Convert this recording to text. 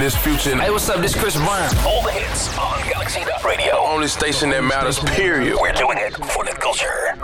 This Future. Hey, what's up? This Chris Brown. All the hits on Galaxy Radio. Only station that matters, period. We're doing it for the culture.